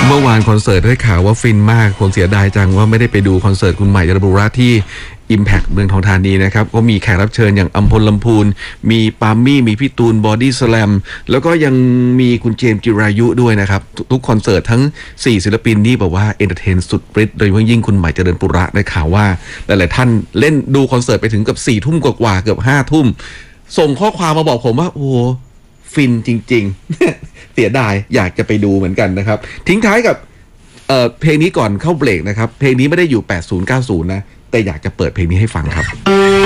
เมื่อวานคอนเสิร์ตได้ข่าวว่าฟินมากผมเสียดายจังว่าไม่ได้ไปดูคอนเสิร์ตคุณใหม่จารบุระที่ Impact เมืองทองธานีนะครับก็มีแขกรับเชิญอย่างอัมพลลำพูนมีปามี่มีพี่ตูนบอดี้สแลมแล้วก็ยังมีคุณเจมส์จิรายุด้วยนะครับทุกคอนเสิร์ตทั้ง4ศิลปินนี่บอกว่าเอนเตอร์เทนสุดฤทธิ์โดยเฉพาะยิ่งคุณใหม่เจริญปุระได้ข่าวว่าหลายๆท่านเล่นดูคอนเสิร์ตไปถึงกับ4 ทุ่มกว่าเกือบ5 ทุ่มส่งข้อความมาบอกผมว่าโอ้ฟินจริงๆ เสียดายอยากจะไปดูเหมือนกันนะครับทิ้งท้ายกับเพลงนี้ก่อนเข้าเบรกนะครับเพลงนี้ไม่ได้อยู่80-90นะแต่อยากจะเปิดเพลงนี้ให้ฟังครับ